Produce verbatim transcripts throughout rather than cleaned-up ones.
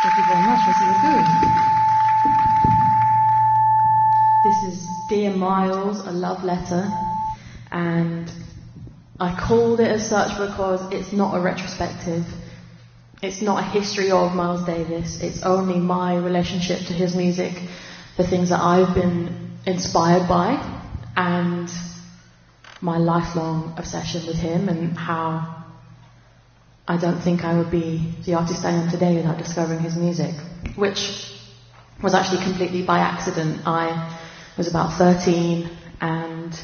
Thank you very much. Merci beaucoup. This is Dear Miles, a love letter, and I called it as such because it's not a retrospective. It's not a history of Miles Davis. It's only my relationship to his music, the things that I've been inspired by, and my lifelong obsession with him, and how I don't think I would be the artist I am today without discovering his music, which was actually completely by accident. I was about thirteen and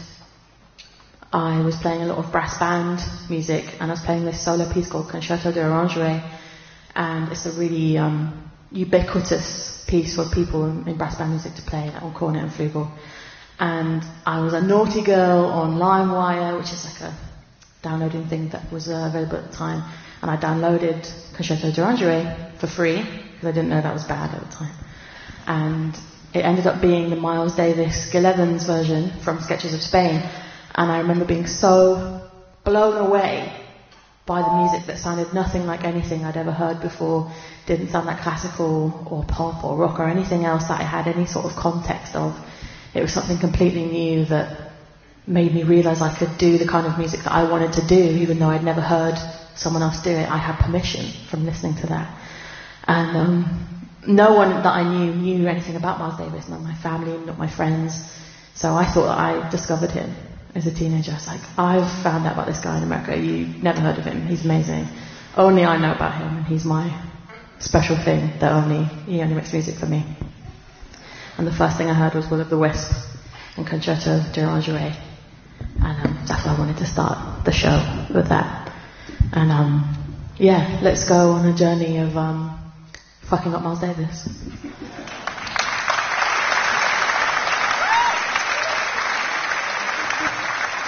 I was playing a lot of brass band music, and I was playing this solo piece called Concerto d'Orangerie, and it's a really um, ubiquitous piece for people in, in brass band music to play, like on cornet and flugel. And I was a naughty girl on LimeWire, which is like a downloading thing that was uh, available at the time, and I downloaded Concerto d'Orangerie for free, because I didn't know that was bad at the time. And it ended up being the Miles Davis Gil Evans version from Sketches of Spain, and I remember being so blown away by the music that sounded nothing like anything I'd ever heard before, didn't sound like classical or pop or rock or anything else that I had any sort of context of. It was something completely new that made me realise I could do the kind of music that I wanted to do, even though I'd never heard someone else do it. I had permission from listening to that. And um, no one that I knew knew anything about Miles Davis, not my family, not my friends. So I thought that I discovered him as a teenager. I was like, I've found out about this guy in America. You never heard of him. He's amazing. Only I know about him, and he's my special thing that only, he only makes music for me. And the first thing I heard was Will of the Wisps and Concerto d'Orangerie. And um, that's why I wanted to start the show with that. And um, yeah, let's go on a journey of um, fucking up Miles Davis.